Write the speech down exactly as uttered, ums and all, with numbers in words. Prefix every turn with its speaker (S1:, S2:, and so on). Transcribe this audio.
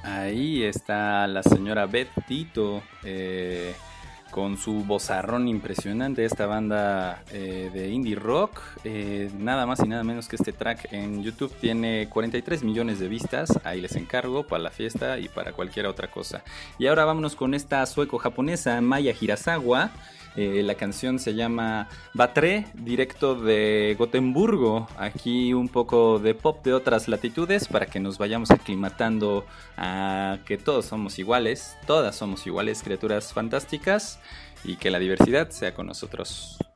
S1: Ahí está la señora Beth Tito, eh, con su vozarrón impresionante. Esta banda eh, de indie rock, eh, nada más y nada menos que este track en YouTube tiene cuarenta y tres millones de vistas. Ahí les encargo para la fiesta y para cualquier otra cosa. Y ahora vámonos con esta sueco-japonesa, Maya Hirasawa. Eh, la canción se llama Batre, directo de Gotemburgo. Aquí un poco de pop de otras latitudes para que nos vayamos aclimatando a que todos somos iguales, todas somos iguales, criaturas fantásticas, y que la diversidad sea con nosotros.